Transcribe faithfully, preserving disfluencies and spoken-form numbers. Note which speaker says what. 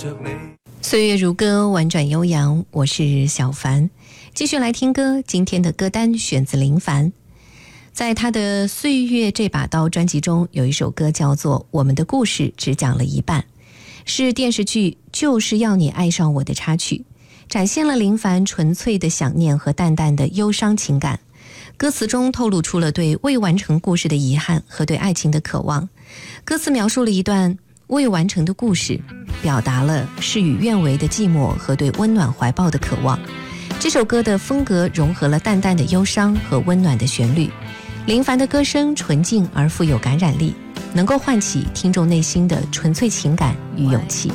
Speaker 1: 岁月如歌，婉转悠扬，我是小凡。继续来听歌，今天的歌单选自林凡。在他的《岁月这把刀》专辑中，有一首歌叫做《我们的故事只讲了一半》，是电视剧《就是要你爱上我》的插曲，展现了林凡纯粹的想念和淡淡的忧伤情感。歌词中透露出了对未完成故事的遗憾和对爱情的渴望。歌词描述了一段未完成的故事，表达了事与愿违的寂寞和对温暖怀抱的渴望。这首歌的风格融合了淡淡的忧伤和温暖的旋律，林凡的歌声纯净而富有感染力，能够唤起听众内心的纯粹情感与勇气。